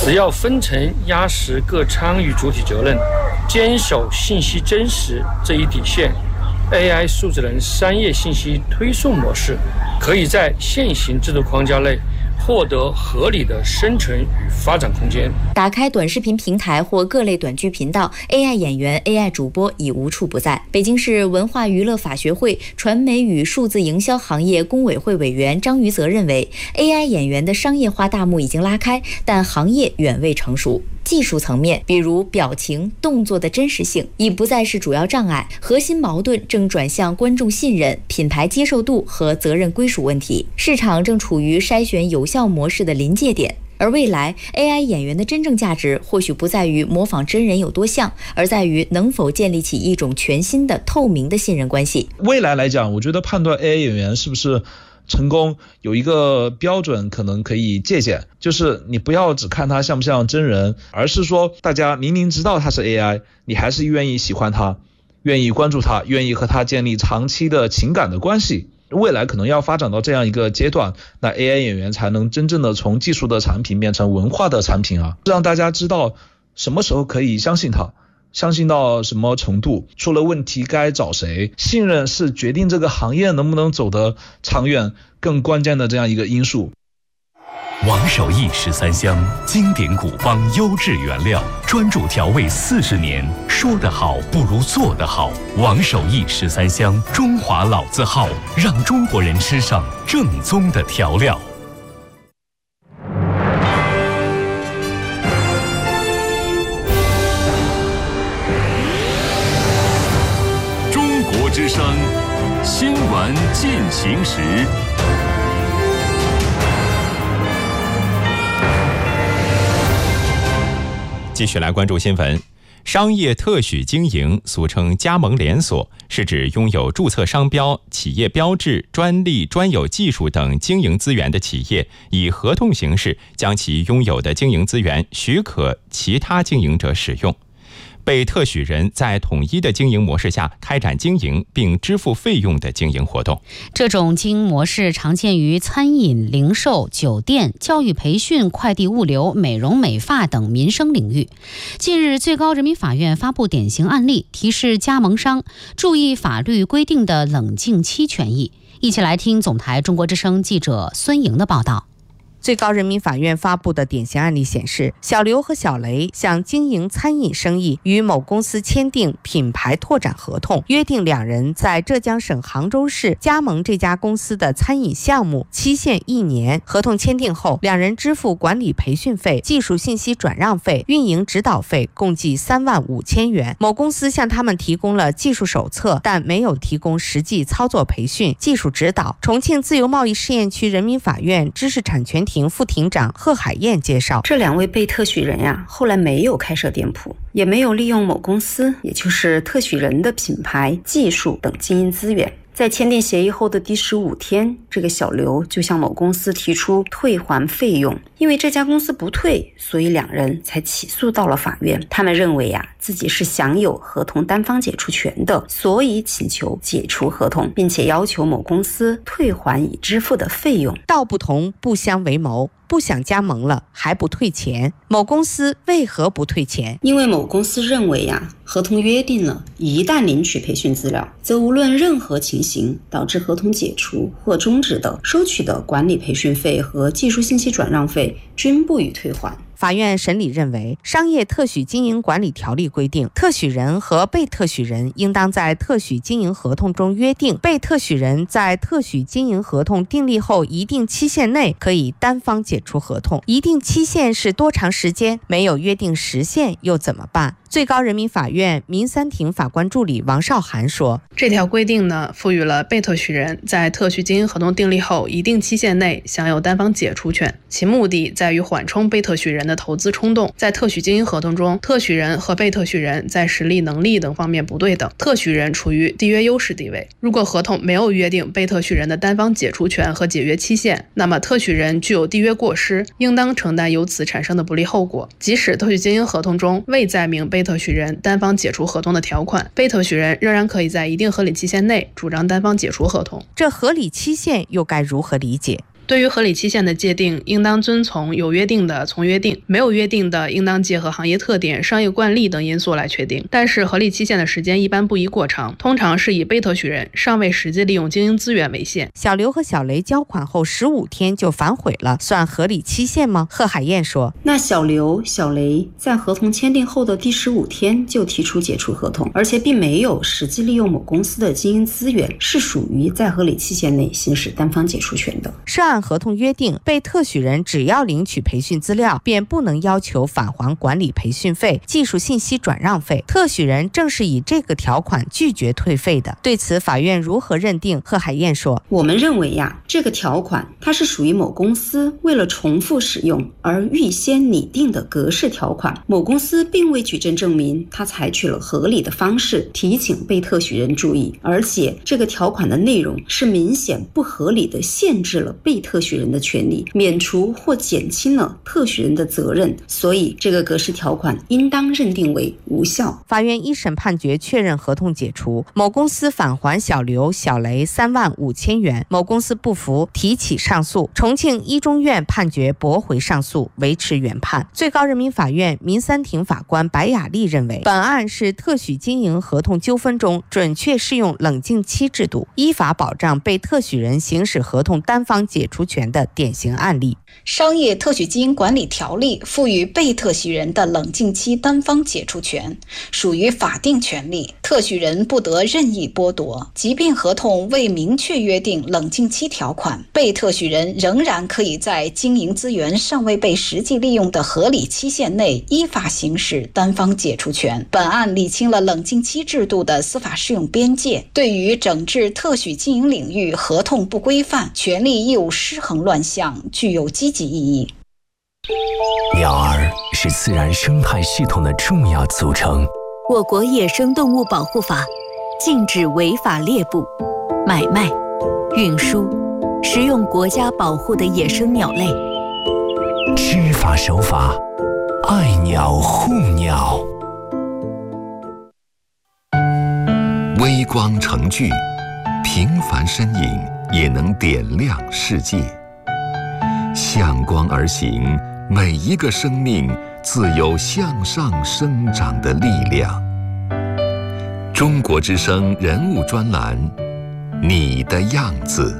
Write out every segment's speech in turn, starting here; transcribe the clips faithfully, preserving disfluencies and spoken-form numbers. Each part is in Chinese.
只要分层压实各参与主体责任，坚守信息真实这一底线， A I 数字人商业信息推送模式可以在现行制度框架内获得合理的生存与发展空间。 打开短视频平台或各类短剧频道， A I 演员、A I 主播已无处不在。北京市文化娱乐法学会传媒与数字营销行业工委会委员张于泽认为， A I 演员的商业化大幕已经拉开，但行业远未成熟。技术层面，比如表情、动作的真实性，已不再是主要障碍，核心矛盾正转向观众信任、品牌接受度和责任归属问题。市场正处于筛选有效模式的临界点。而未来 A I 演员的真正价值或许不在于模仿真人有多像，而在于能否建立起一种全新的透明的信任关系。 未来来讲，我觉得判断 A I 演员是不是成功有一个标准可能可以借鉴，就是你不要只看他像不像真人，而是说大家明明知道他是 A I， 你还是愿意喜欢他，愿意关注他，愿意和他建立长期的情感的关系。未来可能要发展到这样一个阶段，那 A I 演员才能真正的从技术的产品变成文化的产品啊，让大家知道什么时候可以相信他，相信到什么程度，出了问题该找谁。信任是决定这个行业能不能走得长远更关键的这样一个因素。 王守义十三香，经典古方优质原料，专注调味四十年，说得好不如做得好。王守义十三香，中华老字号，让中国人吃上正宗的调料。 中国之声，新闻进行时。 继续来关注新闻。商业特许经营，俗称加盟连锁，是指拥有注册商标、企业标志、专利、专有技术等经营资源的企业，以合同形式将其拥有的经营资源许可其他经营者使用。被特许人在统一的经营模式下开展经营并支付费用的经营活动。 这种经营模式常见于餐饮、零售、酒店、教育培训、快递物流、美容美发等民生领域。近日，最高人民法院发布典型案例，提示加盟商注意法律规定的冷静期权益。一起来听总台中国之声记者孙莹的报道。 最高人民法院发布的典型案例显示，小刘和小雷想经营餐饮生意，与某公司签订品牌拓展合同，约定两人在浙江省杭州市加盟这家公司的餐饮项目，期限一年。合同签订后，两人支付管理培训费、技术信息转让费、运营指导费，共计三万五千元。某公司向他们提供了技术手册，但没有提供实际操作培训、技术指导。重庆自由贸易试验区人民法院知识产权庭副庭长贺海燕介绍， 这两位被特许人呀，后来没有开设店铺，也没有利用某公司，也就是特许人的品牌、技术等经营资源。在签订协议后的第十五天，这个小刘就向某公司提出退还费用，因为这家公司不退，所以两人才起诉到了法院。他们认为呀、啊，自己是享有合同单方解除权的，所以请求解除合同，并且要求某公司退还已支付的费用。 道不同不相为谋，不想加盟了还不退钱，某公司为何不退钱？ 因为某公司认为呀、啊，合同约定了，一旦领取培训资料，则无论任何情形导致合同解除或终止的，收取的管理培训费和技术信息转让费均不予退还。 法院审理认为，商业特许经营管理条例规定，特许人和被特许人应当在特许经营合同中约定，被特许人在特许经营合同订立后一定期限内可以单方解除合同。一定期限是多长时间？没有约定时限又怎么办？最高人民法院民三庭法官助理王少涵说， 这条规定呢，赋予了被特许人在特许经营合同订立后一定期限内享有单方解除权，其目的在于缓冲被特许人的投资冲动。在特许经营合同中，特许人和被特许人在实力、能力等方面不对等，特许人处于缔约优势地位。如果合同没有约定被特许人的单方解除权和解约期限，那么特许人具有缔约过失，应当承担由此产生的不利后果。即使特许经营合同中未载明被特许人单方解除合同的条款，被特许人仍然可以在一定合理期限内主张单方解除合同。 这合理期限又该如何理解？ 对于合理期限的界定，应当遵从有约定的从约定，没有约定的应当结合行业特点、商业惯例等因素来确定。但是合理期限的时间一般不宜过长，通常是以被特许人尚未实际利用经营资源为限。 小刘和小雷交款后十五天就反悔了，算合理期限吗？贺海燕说， 那小刘、小雷在合同签订后的第十五天就提出解除合同，而且并没有实际利用某公司的经营资源，是属于在合理期限内行使单方解除权的。 涉案合同约定，被特许人只要领取培训资料，便不能要求返还管理培训费、技术信息转让费。特许人正是以这个条款拒绝退费的。对此，法院如何认定？贺海燕说， 我们认为呀，这个条款它是属于某公司为了重复使用而预先拟定的格式条款，某公司并未举证证明他采取了合理的方式提醒被特许人注意，而且这个条款的内容是明显不合理的限制了被特许人的权利，免除或减轻了特许人的责任，所以这个格式条款应当认定为无效。 法院一审判决确认合同解除，某公司返还小刘、小雷三万五千元，某公司不服提起上诉，重庆一中院判决驳回上诉，维持原判。最高人民法院民三庭法官白雅丽认为，本案是特许经营合同纠纷中准确适用冷静期制度，依法保障被特许人行使合同单方解除权的典型案例。 商业特许经营管理条例赋予被特许人的冷静期单方解除权，属于法定权利，特许人不得任意剥夺。即便合同未明确约定冷静期条款，被特许人仍然可以在经营资源尚未被实际利用的合理期限内依法行使单方解除权。本案理清了冷静期制度的司法适用边界，对于整治特许经营领域合同不规范、权利义务失衡乱象具有积极意义。 鸟儿是自然生态系统的重要组成。 我国野生动物保护法禁止违法猎捕、买卖、运输、食用国家保护的野生鸟类。 知法守法，爱鸟护鸟。 微光成炬，平凡身影也能点亮世界。向光而行，每一个生命自有向上生长的力量。中国之声人物专栏，你的样子。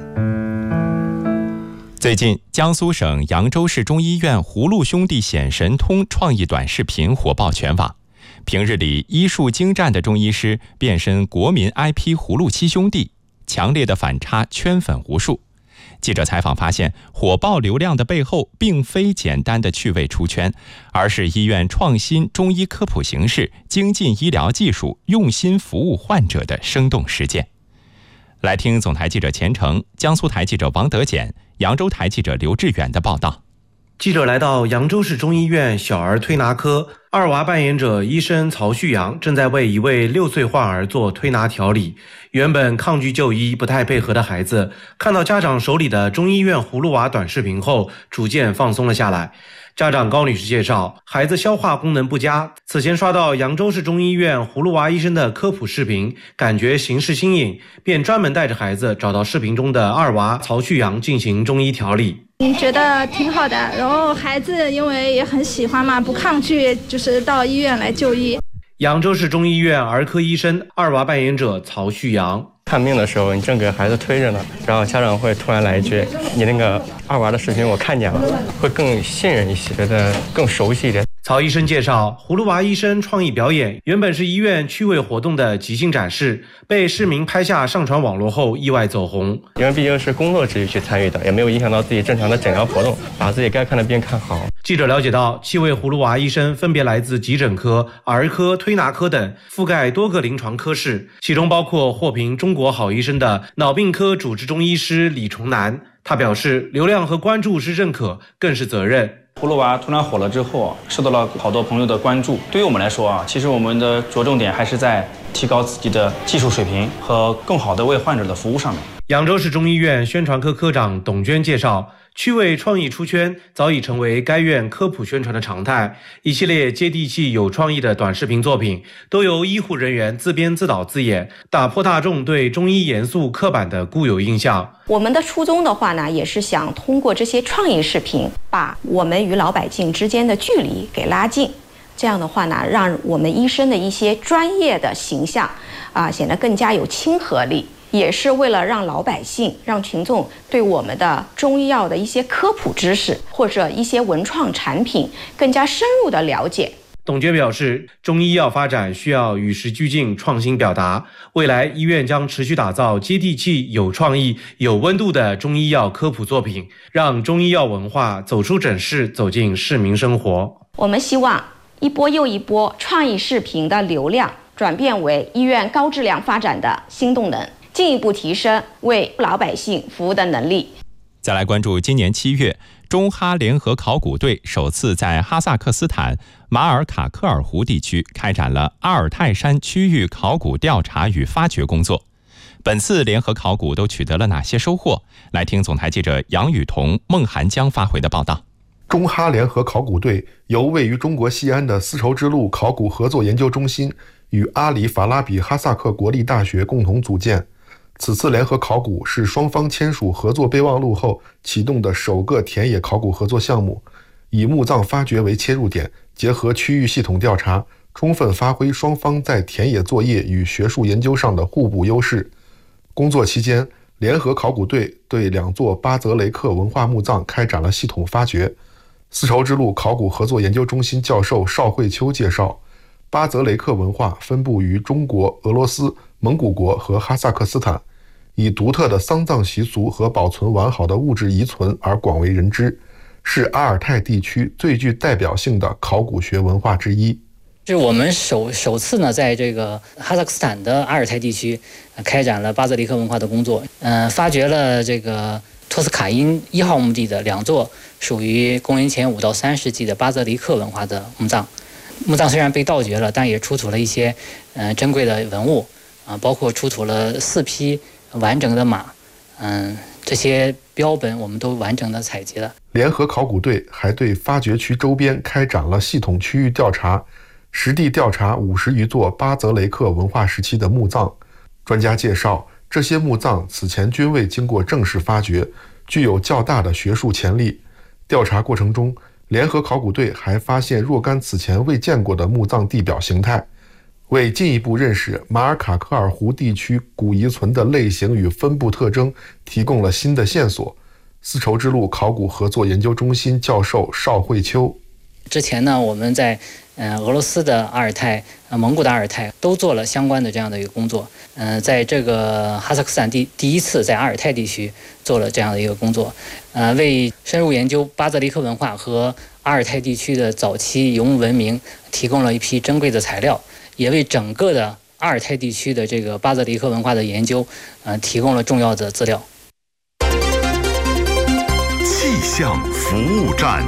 最近，江苏省扬州市中医院葫芦兄弟显神通创意短视频火爆全网。平日里医术精湛的中医师变身国民 I P 葫芦七兄弟，强烈的反差圈粉无数。记者采访发现，火爆流量的背后并非简单的趣味出圈，而是医院创新中医科普形式、精进医疗技术、用心服务患者的生动实践。来听总台记者钱成、江苏台记者王德简、扬州台记者刘志远的报道。 记者来到扬州市中医院小儿推拿科，二娃扮演者医生曹旭阳正在为一位六岁患儿做推拿调理。原本抗拒就医、不太配合的孩子，看到家长手里的中医院葫芦娃短视频后，逐渐放松了下来。家长高女士介绍，孩子消化功能不佳，此前刷到扬州市中医院葫芦娃医生的科普视频，感觉形势新颖，便专门带着孩子找到视频中的二娃曹旭阳进行中医调理。 嗯，觉得挺好的，然后孩子因为也很喜欢嘛，不抗拒，就是到医院来就医。 扬州市中医院儿科医生，二娃扮演者曹旭阳。 看病的时候，你正给孩子推着呢，然后家长会突然来一句：“你那个二娃的视频我看见了”，会更信任一些，觉得更熟悉一点。 曹医生介绍，葫芦娃医生创意表演原本是医院趣味活动的即兴展示，被市民拍下上传网络后意外走红。 因为毕竟是工作之余去参与的，也没有影响到自己正常的诊疗活动，把自己该看的病看好。 记者了解到，七位葫芦娃医生分别来自急诊科、儿科、推拿科等，覆盖多个临床科室，其中包括获评中国好医生的脑病科主治中医师李崇南。他表示，流量和关注是认可，更是责任。 葫芦娃突然火了之后，受到了好多朋友的关注。对于我们来说啊，其实我们的着重点还是在提高自己的技术水平和更好的为患者的服务上面。 扬州市中医院宣传科科长董娟介绍， 趣味创意出圈早已成为该院科普宣传的常态，一系列接地气有创意的短视频作品都由医护人员自编自导自演，打破大众对中医严肃刻板的固有印象。 我们的初衷的话呢，也是想通过这些创意视频，把我们与老百姓之间的距离给拉近。这样的话呢，让我们医生的一些专业的形象啊，显得更加有亲和力。也是为了让老百姓、让群众对我们的中医药的一些科普知识或者一些文创产品更加深入的了解。 董娟表示，中医药发展需要与时俱进、创新表达。未来医院将持续打造接地气、有创意、有温度的中医药科普作品，让中医药文化走出诊室，走进市民生活。 我们希望一波又一波创意视频的流量转变为医院高质量发展的新动能，进一步提升为老百姓服务的能力。 再来关注今年七月，中哈联合考古队首次在哈萨克斯坦马尔卡克尔湖地区开展了阿尔泰山区域考古调查与发掘工作。本次联合考古都取得了哪些收获？来听总台记者杨雨桐、孟寒江发回的报道。 中哈联合考古队由位于中国西安的丝绸之路考古合作研究中心与阿里法拉比哈萨克国立大学共同组建。此次联合考古是双方签署合作备忘录后启动的首个田野考古合作项目，以墓葬发掘为切入点，结合区域系统调查，充分发挥双方在田野作业与学术研究上的互补优势。工作期间，联合考古队对两座巴泽雷克文化墓葬开展了系统发掘。丝绸之路考古合作研究中心教授邵慧秋介绍，巴泽雷克文化分布于中国、俄罗斯、蒙古国和哈萨克斯坦，以独特的丧葬习俗和保存完好的物质遗存而广为人知，是阿尔泰地区最具代表性的考古学文化之一。 是我们首首次呢，在这个哈萨克斯坦的阿尔泰地区、呃、开展了巴泽里克文化的工作，嗯、呃，发掘了这个托斯卡因一号墓地的两座属于公元前五到三世纪的巴泽里克文化的墓葬。墓葬虽然被盗掘了，但也出土了一些呃珍贵的文物啊、呃，包括出土了四匹完整的马，嗯，这些标本我们都完整的采集了。 联合考古队还对发掘区周边开展了系统区域调查，实地调查五十余座巴泽雷克文化时期的墓葬。专家介绍，这些墓葬此前均未经过正式发掘，具有较大的学术潜力。调查过程中，联合考古队还发现若干此前未见过的墓葬地表形态，为进一步认识马尔卡克尔湖地区古遗存的类型与分布特征提供了新的线索。丝绸之路考古合作研究中心教授邵慧秋， 之前呢，我们在呃俄罗斯的阿尔泰、呃蒙古的阿尔泰都做了相关的这样的一个工作。呃，在这个哈萨克斯坦第第一次在阿尔泰地区做了这样的一个工作，呃，为深入研究巴泽里克文化和阿尔泰地区的早期游牧文明提供了一批珍贵的材料，也为整个的阿尔泰地区的这个巴泽里克文化的研究，呃，提供了重要的资料。 气象服务站。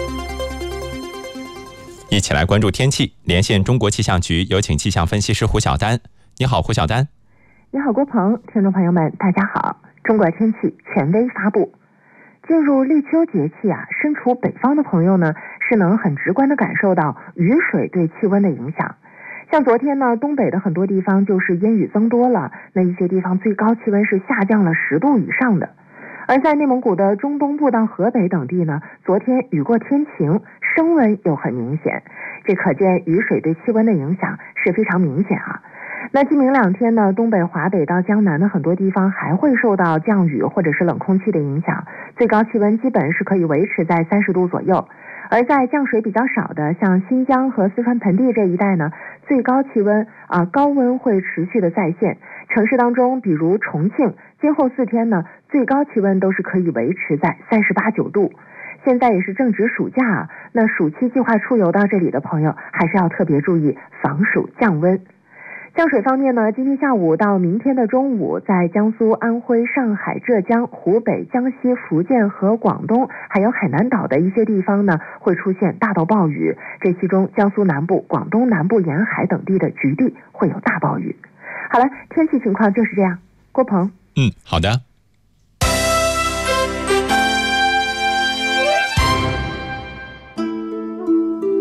一起来关注天气，连线中国气象局，有请气象分析师胡晓丹。你好，胡晓丹。 你好，郭鹏，听众朋友们，大家好。中国天气权威发布，进入立秋节气啊，身处北方的朋友呢，是能很直观地感受到雨水对气温的影响。像昨天呢，东北的很多地方就是烟雨增多了，那一些地方最高气温是下降了十度以上的。而在内蒙古的中东部到河北等地呢，昨天雨过天晴，升温又很明显，这可见雨水对气温的影响是非常明显啊。那今明两天呢，东北、华北到江南的很多地方还会受到降雨或者是冷空气的影响，最高气温基本是可以维持在三十度左右。而在降水比较少的像新疆和四川盆地这一带呢，最高气温啊、呃、高温会持续的再现。城市当中，比如重庆，今后四天呢，最高气温都是可以维持在三十八九度。现在也是正值暑假啊，那暑期计划出游到这里的朋友，还是要特别注意防暑降温。降水方面呢，今天下午到明天的中午，在江苏、安徽、上海、浙江、湖北、江西、福建和广东，还有海南岛的一些地方呢，会出现大到暴雨。这其中，江苏南部、广东南部沿海等地的局地会有大暴雨。好了，天气情况就是这样。郭鹏， 嗯，好的。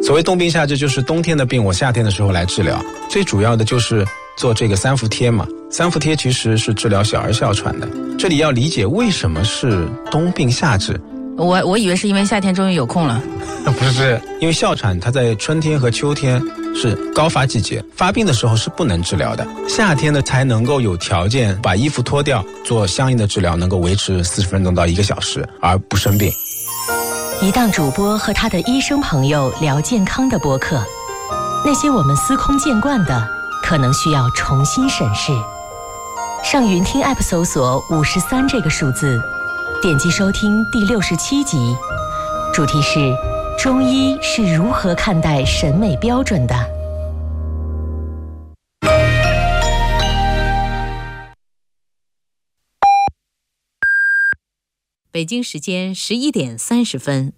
所谓冬病夏治，就是冬天的病我夏天的时候来治疗，最主要的就是做这个三伏贴嘛。三伏贴其实是治疗小儿哮喘的，这里要理解为什么是冬病夏治。 我我以为是因为夏天终于有空了。 不是，因为哮喘它在春天和秋天是高发季节，发病的时候是不能治疗的，夏天呢才能够有条件把衣服脱掉，做相应的治疗，能够维持四十分钟到一个小时而不生病。 一档主播和他的医生朋友聊健康的播客，那些我们司空见惯的，可能需要重新审视。上云听 App 搜索五十三这个数字，点击收听第六十七集，主题是中医是如何看待审美标准的。 北京时间十一点三十分。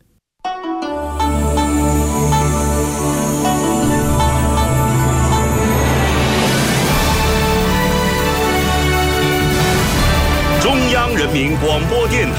中央人民广播电台。